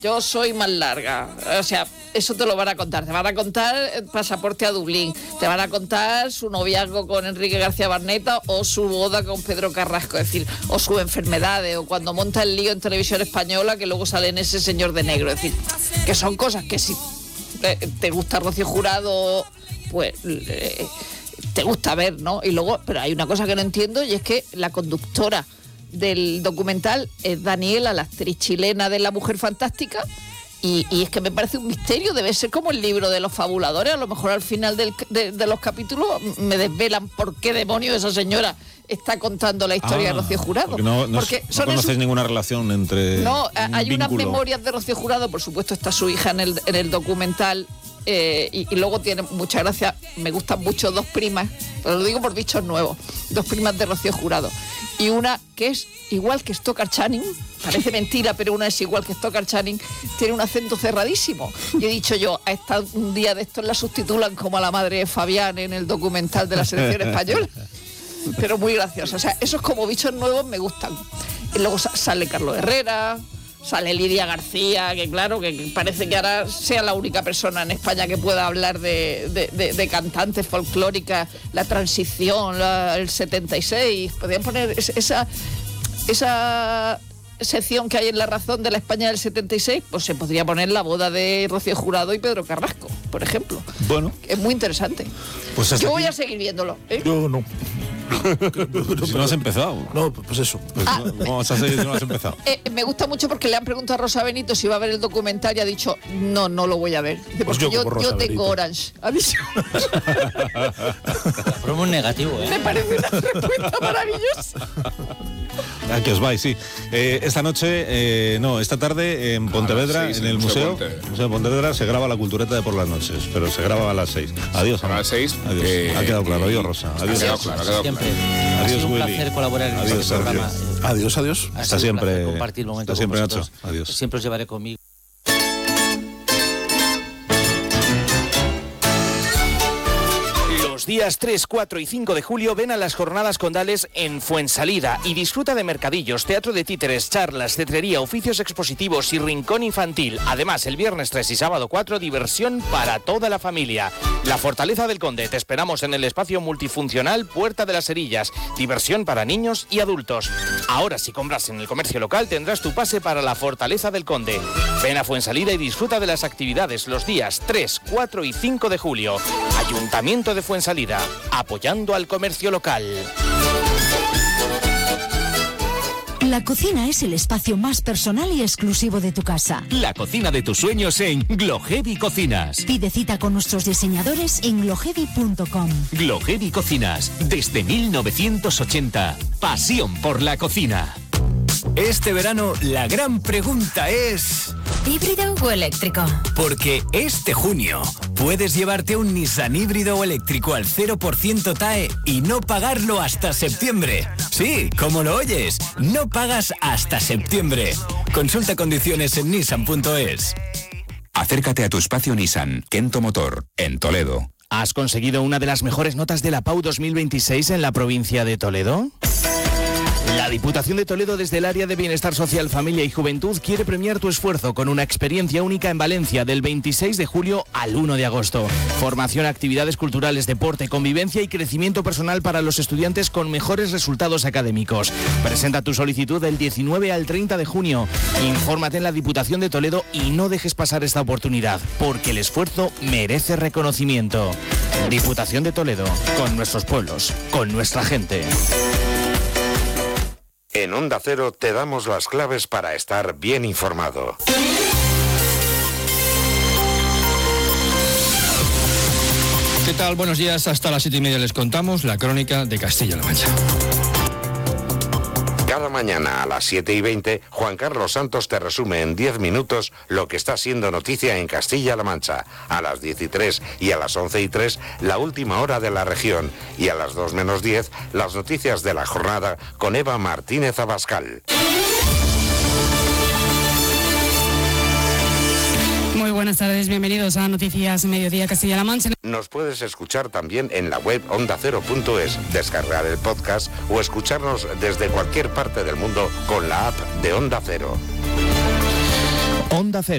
Yo soy más larga, o sea, eso te lo van a contar. Te van a contar el pasaporte a Dublín, te van a contar su noviazgo con Enrique García Barneta o su boda con Pedro Carrasco, es decir, o sus enfermedades, o cuando monta el lío en Televisión Española que luego sale en Ese señor de negro. Es decir, que son cosas que si te gusta Rocío Jurado, pues te gusta ver, ¿no? Y luego, pero hay una cosa que no entiendo y es que la conductora del documental es Daniela, la actriz chilena de La Mujer Fantástica, y es que me parece un misterio. Debe ser como el libro de los fabuladores. A lo mejor al final de los capítulos me desvelan por qué demonios esa señora está contando la historia de Rocío Jurado. Porque no conoces ninguna relación entre... No, hay vínculo. unas memorias de Rocío Jurado, por supuesto está su hija en el documental, y luego tiene mucha gracia. Me gustan mucho dos primas, pero lo digo por dichos nuevos, dos primas de Rocío Jurado, y una que es igual que Stockard Channing, parece mentira, pero una es igual que Stockard Channing, tiene un acento cerradísimo. Y he dicho yo, a esta un día de estos la sustitulan como a la madre de Fabián en el documental de la selección española, pero muy gracioso. O sea, esos como bichos nuevos me gustan. Y luego sale Carlos Herrera, sale Lidia García, que claro, que parece que ahora sea la única persona en España que pueda hablar de cantantes folclóricas, la transición, el 76. Podrían poner esa sección que hay en La Razón de la España del 76, pues se podría poner la boda de Rocío Jurado y Pedro Carrasco, por ejemplo. Bueno. Es muy interesante. Pues yo voy a seguir viéndolo, ¿eh? Yo no. Si no has empezado. No, pues eso. Pues ¿cómo vas a seguir si no has empezado? Me gusta mucho porque le han preguntado a Rosa Benito si va a ver el documental y ha dicho, no lo voy a ver. Dice, Pues porque yo yo tengo Orange. Ha dicho. Promo negativo, ¿eh? Me parece una respuesta maravillosa. Aquí os vais, sí. Esta noche, esta tarde en Pontevedra, 6, en el Museo de Pontevedra, se graba La Cultureta de por las noches, pero se graba a las 6. Adiós, Ana. A las 6. Adiós. Ha quedado claro. Adiós, Rosa. Adiós. Ha quedado claro. Siempre. Adiós, Ha sido un Willy. placer colaborar en Adiós, este programa. Adiós. Ha Hasta sido un siempre. placer compartir momentos Hasta siempre, con Nacho. vosotros. Adiós. Siempre os llevaré conmigo. Los días 3, 4 y 5 de julio ven a las Jornadas Condales en Fuensalida y disfruta de mercadillos, teatro de títeres, charlas, cetrería, oficios expositivos y rincón infantil. Además, el viernes 3 y sábado 4, diversión para toda la familia. La Fortaleza del Conde, te esperamos en el espacio multifuncional Puerta de las Herillas. Diversión para niños y adultos. Ahora, si compras en el comercio local, tendrás tu pase para la Fortaleza del Conde. Ven a Fuensalida y disfruta de las actividades los días 3, 4 y 5 de julio. Ayuntamiento de Fuensalida, apoyando al comercio local. La cocina es el espacio más personal y exclusivo de tu casa. La cocina de tus sueños en Gloheavy Cocinas. Pide cita con nuestros diseñadores en gloheavy.com. Gloheavy Cocinas, desde 1980. Pasión por la cocina. Este verano la gran pregunta es... ¿híbrido o eléctrico? Porque este junio puedes llevarte un Nissan híbrido o eléctrico al 0% TAE y no pagarlo hasta septiembre. Sí, como lo oyes, no pagas hasta septiembre. Consulta condiciones en nissan.es. Acércate a tu espacio Nissan, Kento Motor, en Toledo. ¿Has conseguido una de las mejores notas de la PAU 2026 en la provincia de Toledo? La Diputación de Toledo, desde el área de Bienestar Social, Familia y Juventud, quiere premiar tu esfuerzo con una experiencia única en Valencia del 26 de julio al 1 de agosto. Formación, actividades culturales, deporte, convivencia y crecimiento personal para los estudiantes con mejores resultados académicos. Presenta tu solicitud del 19 al 30 de junio. Infórmate en la Diputación de Toledo y no dejes pasar esta oportunidad, porque el esfuerzo merece reconocimiento. Diputación de Toledo, con nuestros pueblos, con nuestra gente. En Onda Cero te damos las claves para estar bien informado. ¿Qué tal? Buenos días. Hasta las 7:30 les contamos la crónica de Castilla-La Mancha. Cada mañana a las 7:20, Juan Carlos Santos te resume en 10 minutos lo que está siendo noticia en Castilla-La Mancha. A las 10:03 y a las 11:03, la última hora de la región. Y a las 2 menos 10, las noticias de la jornada con Eva Martínez Abascal. Muy buenas tardes, bienvenidos a Noticias Mediodía Castilla-La Mancha. Nos puedes escuchar también en la web ondacero.es, descargar el podcast o escucharnos desde cualquier parte del mundo con la app de Onda Cero. Onda Cero.